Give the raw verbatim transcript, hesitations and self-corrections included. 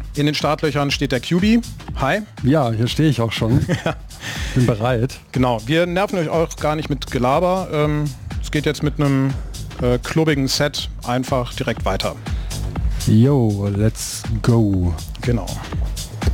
In den Startlöchern steht der Q B. Hi. Ja, hier stehe ich auch schon. Ja. Bin bereit. Genau, wir nerven euch auch gar nicht mit Gelaber. Ähm, es geht jetzt mit einem äh, klubbigen Set einfach direkt weiter. Yo, let's go. Genau.